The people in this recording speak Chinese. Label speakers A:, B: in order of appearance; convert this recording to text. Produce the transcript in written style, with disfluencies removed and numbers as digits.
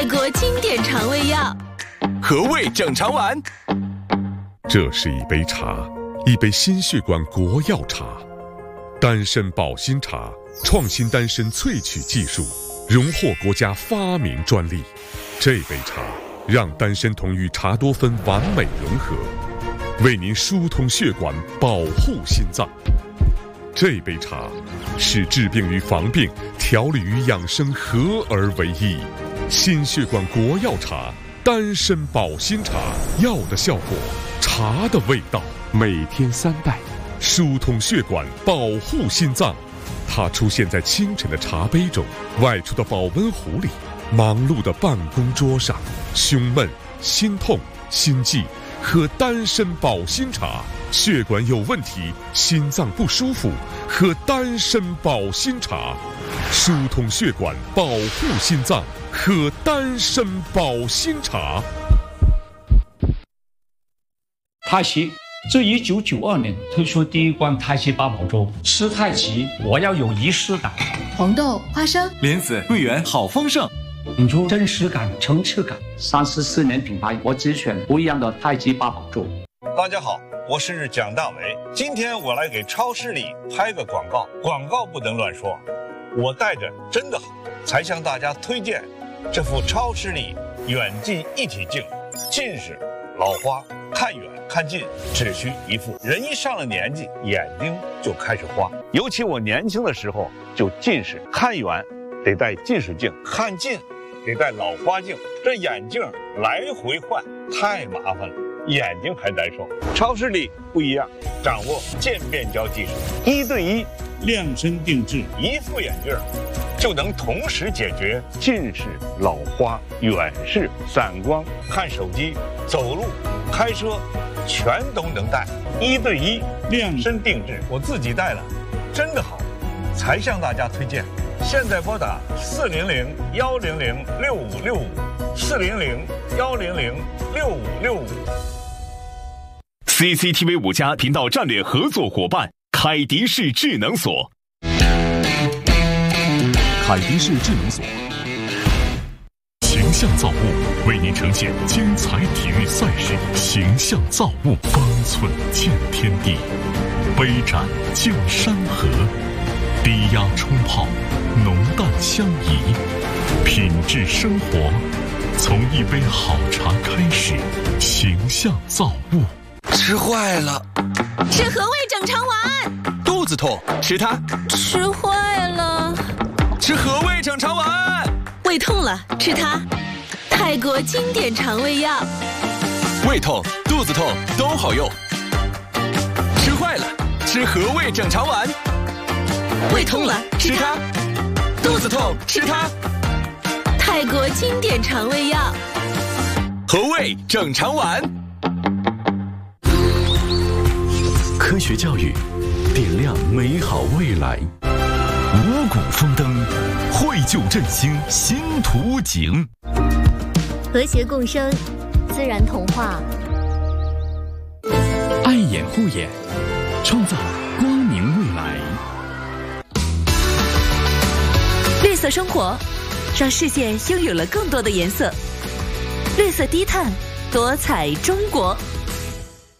A: 泰国经典肠胃药，
B: 和胃整肠丸。
C: 这是一杯茶，一杯心血管国药茶，丹参保心茶，创新丹参萃取技术，荣获国家发明专利。这杯茶让丹参酮与茶多酚完美融合，为您疏通血管，保护心脏。这杯茶是治病与防病、调理与养生合而为一。心血管国药茶，丹参保心茶，药的效果，茶的味道。每天3袋，疏通血管，保护心脏。它出现在清晨的茶杯中，外出的保温壶里，忙碌的办公桌上。胸闷、心痛、心悸，喝丹参保心茶。血管有问题，心脏不舒服，喝丹参保心茶。疏通血管，保护心脏，喝丹参保心茶。
D: 泰西自1992年推出第一罐泰西八宝粥，吃太极我要有仪式感。
E: 红豆、花生、
B: 莲子、桂圆，好丰盛。
D: 引出真实感、层次感。34年品牌，我只选不一样的太极八宝粥。
F: 大家好，我是蒋大为。今天我来给超视力拍个广告，广告不能乱说。我戴着真的好，才向大家推荐这副超视力远近一体镜。近视、老花、看远看近只需一副。人一上了年纪，眼睛就开始花。尤其我年轻的时候就近视，看远得戴近视镜，看近得戴老花镜，这眼镜来回换太麻烦了，眼睛还难受。超视力不一样，掌握渐变焦技术，1对1量身定制，一副眼镜就能同时解决近视、老花、远视、散光、看手机、走路、开车，全都能戴。1对1量身定制，我自己戴了，真的好，才向大家推荐。现在拨打400-100-6565，400-100-6565。
B: CCTV 5家频道战略合作伙伴凯迪士智能锁。
C: 凯迪士智能锁形象造物为您呈现精彩体育赛事，形象造物方寸见天地，杯盏见山河，低压冲泡，浓淡相宜，品质生活从一杯好茶开始，形象造物。
B: 吃坏了，
A: 吃和胃整肠丸。
B: 肚子痛，吃它。
A: 吃坏了，
B: 吃和胃整肠丸。
A: 胃痛了，吃它。泰国经典肠胃药，
B: 胃痛、肚子痛都好用。吃坏了，吃和胃整肠丸。
A: 胃痛了，吃它。
B: 肚子痛，吃它。
A: 泰国经典肠胃药，
B: 和胃整肠丸。
C: 科学教育，点亮美好未来。五谷丰登，绘就振兴新图景。
G: 和谐共生，自然童话。
H: 爱眼护眼，创造光明未来。
A: 绿色生活，让世界拥有了更多的颜色。绿色低碳，多彩中国。